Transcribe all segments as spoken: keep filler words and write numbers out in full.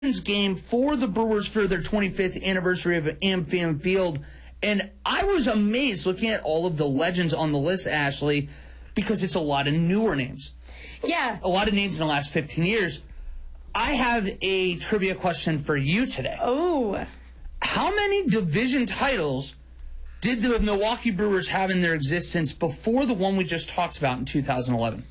game for the Brewers for their twenty-fifth anniversary of AmFam Field. And I was amazed looking at all of the legends on the list, Ashley, because it's a lot of newer names. Yeah. A lot of names in the last fifteen years. I have a trivia question for you today. Oh. How many division titles did the Milwaukee Brewers have in their existence before the one we just talked about in two thousand eleven?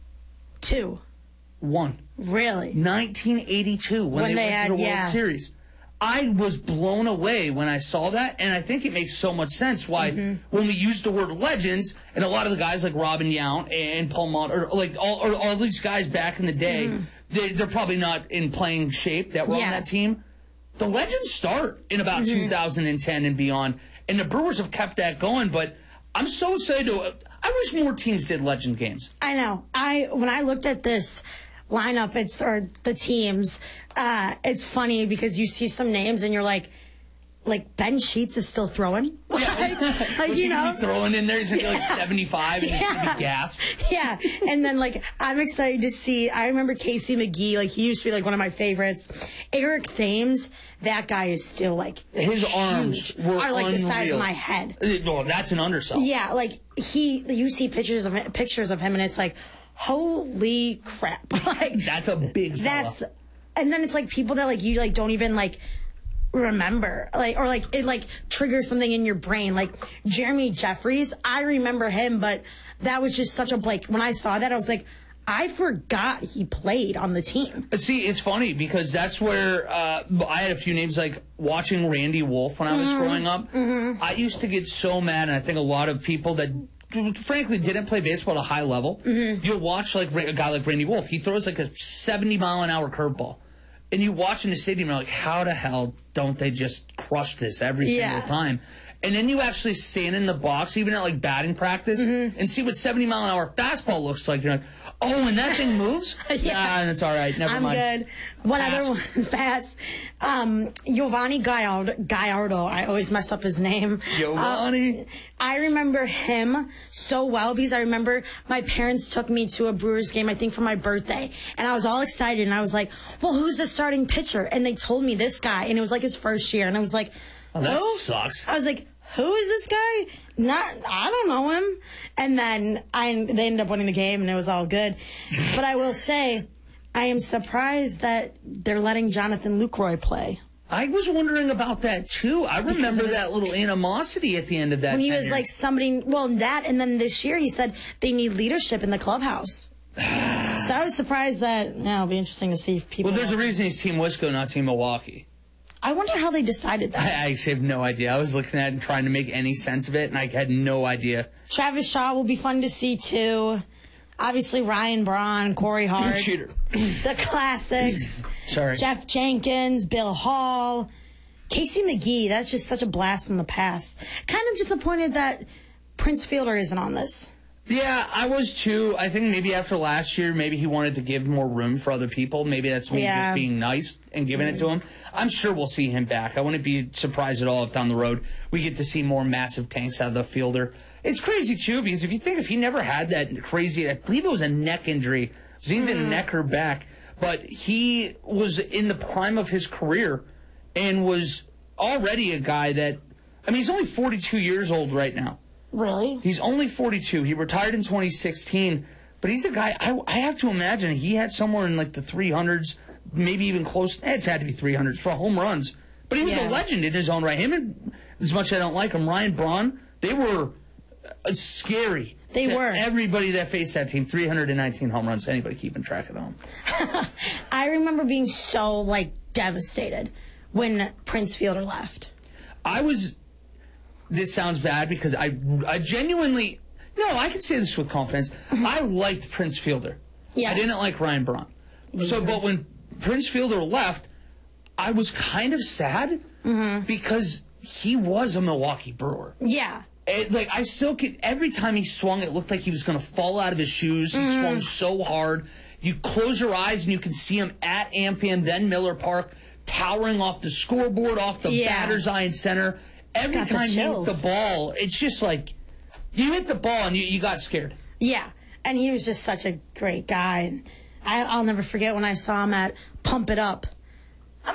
Two. One. Really? nineteen eighty-two, when, When they, they went had- to the World yeah. Series. I was blown away when I saw that, and I think it makes so much sense why Mm-hmm. when we use the word legends, and a lot of the guys like Robin Yount and Paul Mott, or like all, or all these guys back in the day, Mm-hmm. they, they're probably not in playing shape that were Yeah. on that team. The legends start in about Mm-hmm. two thousand ten and beyond, and the Brewers have kept that going, but I'm so excited to... I wish more teams did legend games. I know. I when I looked at this lineup, it's or the teams, uh, it's funny because you see some names and you're like, like Ben Sheets is still throwing. Like, like, Was you he know, gonna be throwing in there? He's gonna be like seventy-five and he's gonna Yeah. be gassed. Yeah, and then like I'm excited to see. I remember Casey McGee, like he used to be like one of my favorites. Eric Thames, that guy is still like His huge. arms were are like the size unreal. of my head. Uh, No, that's an undersell. Yeah, like he, you see pictures of it, pictures of him, and it's like, holy crap! Like That's a big fella. that's, and then it's like people that like you like don't even like remember, like or like it like triggers something in your brain. Like Jeremy Jeffries, I remember him, but that was just such a like when I saw that I was like, I forgot he played on the team. See, it's funny because that's where uh, I had a few names like watching Randy Wolf when I was Mm-hmm. growing up. I used to get so mad, and I think a lot of people that frankly didn't play baseball at a high level, Mm-hmm. you'll watch like a guy like Randy Wolf. He throws like a seventy mile an hour curveball. And you watch in the stadium, you're like, how the hell don't they just crush this every Yeah. single time? And then you actually stand in the box, even at like batting practice, Mm-hmm. and see what seventy mile an hour fastball looks like. You're like, oh, and that thing moves? Yeah. Nah, that's all right. Never I'm mind. good. One Pass. other one, pass. Um, Giovanni Gallardo, Gallardo. I always mess up his name. Giovanni. Uh, I remember him so well because I remember my parents took me to a Brewers game, I think for my birthday, and I was all excited, and I was like, well, who's the starting pitcher? And they told me this guy, and it was like his first year, and I was like, Oh, that who? sucks. I was like, who is this guy? Not, I don't know him. And then I, they ended up winning the game, and it was all good. But I will say, I am surprised that they're letting Jonathan Lucroy play. I was wondering about that, too. I remember of his- that little animosity at the end of that When he was tenure. like somebody, well, that, and then this year he said they need leadership in the clubhouse. So I was surprised that, yeah, it'll be interesting to see if people. Well, there's a reason he's Team Wisco, not Team Milwaukee. I wonder how they decided that. I actually have no idea. I was looking at it and trying to make any sense of it, and I had no idea. Travis Shaw will be fun to see too. Obviously, Ryan Braun, Corey Hart. Cheater. The classics. Sorry. Jeff Jenkins, Bill Hall, Casey McGee. That's just such a blast from the past. Kind of disappointed that Prince Fielder isn't on this. Yeah, I was too. I think maybe after last year, maybe he wanted to give more room for other people. Maybe that's me Yeah. just being nice and giving it to him. I'm sure we'll see him back. I wouldn't be surprised at all if down the road we get to see more massive tanks out of the fielder. It's crazy, too, because if you think if he never had that crazy, I believe it was a neck injury, it was either Mm-hmm. neck or back, but he was in the prime of his career and was already a guy that, I mean, he's only forty-two years old right now. Really? He's only forty-two. He retired in twenty sixteen, but he's a guy, I, I have to imagine he had somewhere in like the three hundreds, maybe even close, eh, it's had to be three hundreds for home runs. But he was Yeah. a legend in his own right. Him, and as much as I don't like him, Ryan Braun, they were uh, scary. They to were. Everybody that faced that team, three hundred nineteen home runs. Anybody keeping track of them? I remember being so, like, devastated when Prince Fielder left. I was, this sounds bad because I, I genuinely, no, I can say this with confidence. I liked Prince Fielder. Yeah. I didn't like Ryan Braun. So, but when Prince Fielder left, I was kind of sad because he was a Milwaukee Brewer. Yeah. It, like, I still could, every time he swung, it looked like he was going to fall out of his shoes. He swung so hard. You close your eyes and you can see him at AmFam, then Miller Park, towering off the scoreboard, off the Yeah. batter's eye in center. Every got the time you hit chills. the ball, it's just like, you hit the ball and you, you got scared. Yeah. And he was just such a great guy. And I, I'll never forget when I saw him at Pump It Up.